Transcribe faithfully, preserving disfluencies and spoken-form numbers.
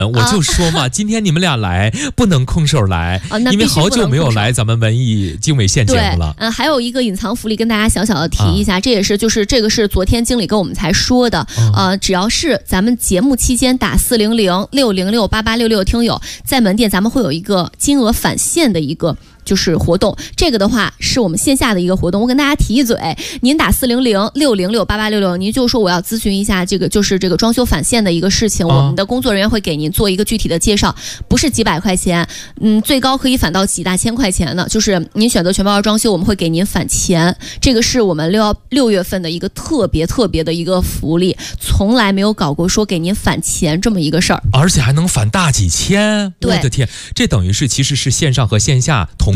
我就说嘛，啊、今天你们俩来不能空手来， 啊、 因为好久没有来咱们文艺经纬线节目了。 嗯、呃，还有一个隐藏福利跟大家小小的提一下，啊、这也是就是这个是昨天经理跟我们才说的，嗯、呃，只要是咱们节目期间打四零零六零六八八六六听友，在门店咱们会有一个金额返现的一个。就是活动，这个的话是我们线下的一个活动，我跟大家提一嘴，您打四零零六零六八八六六，您就说我要咨询一下这个就是这个装修返现的一个事情，哦、我们的工作人员会给您做一个具体的介绍，不是几百块钱，嗯，最高可以返到几大千块钱呢，就是您选择全包装修，我们会给您返钱，这个是我们六六月份的一个特别特别的一个福利，从来没有搞过说给您返钱这么一个事儿， 而且还能返大几千，我的天，这等于是其实是线上和线下同